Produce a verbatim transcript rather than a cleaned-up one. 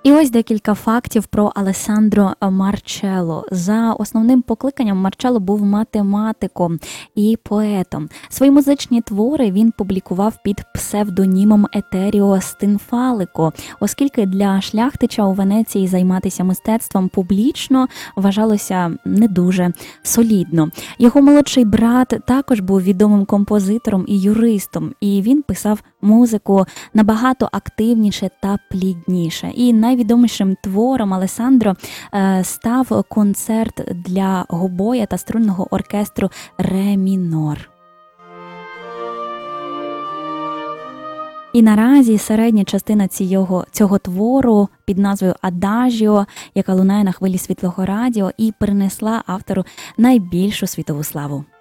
І ось декілька фактів про Алессандро Марчелло. За основним покликанням Марчелло був математиком і поетом. Свої музичні твори він публікував під псевдонімом Етеріо Стинфалико, оскільки для шляхтича у Венеції займатися мистецтвом публічно вважалося не дуже солідно. Його молодший брат також був відомим композитором і юристом, і він писав музику набагато активніше та плідніше. І найвідомішим твором Алессандро е, став концерт для гобоя та струнного оркестру «Ре мінор». І наразі середня частина цього, цього твору під назвою «Адажіо», яка лунає на хвилі світлого радіо, і принесла автору найбільшу світову славу.